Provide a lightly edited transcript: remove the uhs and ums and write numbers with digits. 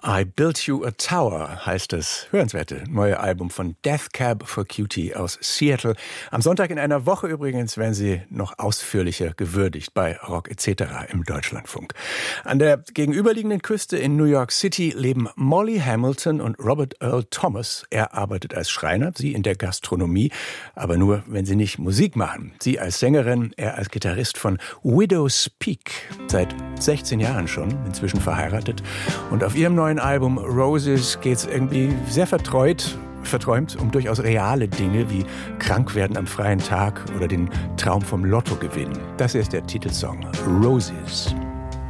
I Built You a Tower heißt das hörenswerte neue Album von Death Cab for Cutie aus Seattle. Am Sonntag in einer Woche übrigens werden sie noch ausführlicher gewürdigt bei Rock etc. im Deutschlandfunk. An der gegenüberliegenden Küste in New York City leben Molly Hamilton und Robert Earl Thomas. Er arbeitet als Schreiner, sie in der Gastronomie, aber nur, wenn sie nicht Musik machen. Sie als Sängerin, er als Gitarrist von Widow's Peak. Seit 16 Jahren schon, inzwischen verheiratet. Und auf ihrem neuen Album Roses geht's irgendwie sehr verträumt um durchaus reale Dinge wie krank werden am freien Tag oder den Traum vom Lotto gewinnen. Das ist der Titelsong Roses.